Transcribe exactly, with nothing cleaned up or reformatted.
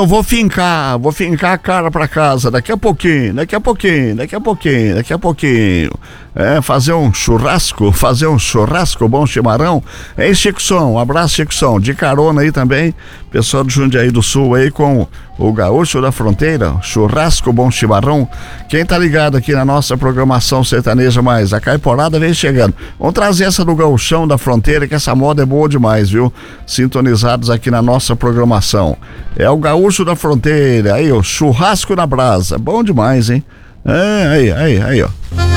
vou fincar, vou fincar a cara pra casa daqui a pouquinho, daqui a pouquinho, daqui a pouquinho, daqui a pouquinho. É, fazer um churrasco, fazer um churrasco, bom chimarrão. É isso, Chico Som, um abraço, Chico Som. De carona aí também, pessoal de Jundiaí do Sul aí com o Gaúcho da Fronteira, churrasco, bom chimarrão. Quem tá ligado aqui na nossa programação sertaneja mais, a Caiporada vem chegando. Vamos trazer essa do Gaúchão da Fronteira, que essa moda é boa demais, viu? Sintonizados aqui na nossa programação. É o Gaúcho da Fronteira, aí, ó, churrasco na brasa, bom demais, hein? É, aí, aí, aí, ó.